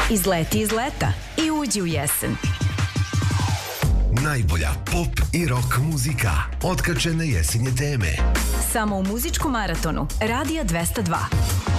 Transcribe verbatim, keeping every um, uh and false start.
Izleti iz leta i uđi u jesen. Najbolja pop i rock muzika. Otkačene jesenje teme. Samo u muzičkom maratonu Radija dvesta dva.